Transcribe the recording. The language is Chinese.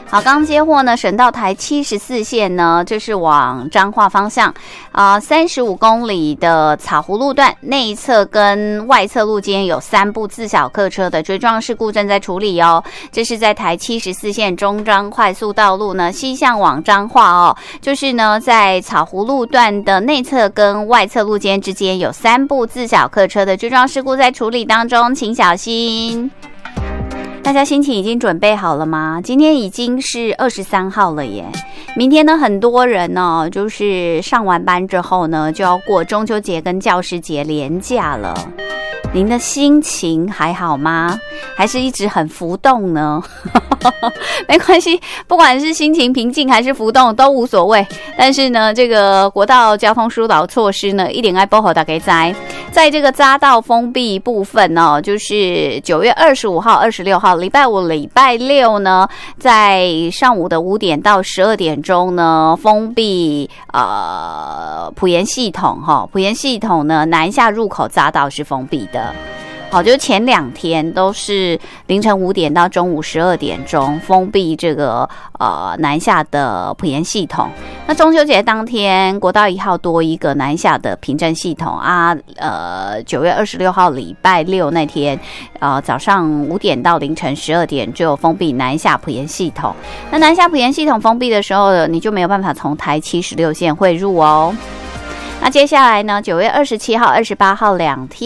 好，刚接获呢，省道台74线呢，这是往彰化方向35公里的草湖路段内侧跟外侧路间有3部自小客车的追撞事故正在处理哦。这是在台74线中彰快速道路呢西向往彰化哦，就是呢在草湖路段的内侧跟外侧路间之间有3部自小客车的追撞事故在处理当中，请小心。大家心情已经准备好了吗？今天已经是23号了耶，明天呢很多人呢就是上完班之后呢就要过中秋节跟教师节连假了。您的心情还好吗？还是一直很浮动呢？没关系，不管是心情平静还是浮动都无所谓。但是呢，这个国道交通疏导措施呢，一定要保护大家知。在这个匝道封闭部分呢，就是9月25号、26号，礼拜五、礼拜六呢，在上午的5点到12点钟呢，封闭埔盐系统哈，埔盐系统呢南下入口匝道是封闭的。好，就前2天都是凌晨5点到中午12点钟封闭这个南下的埔盐系统。那中秋节当天，国道1号多一个南下的平镇系统啊。9月26号礼拜六那天，早上5点到凌晨12点就封闭南下埔盐系统。那南下埔盐系统封闭的时候，你就没有办法从台76线汇入哦。那接下来呢，9月27号、28号2天。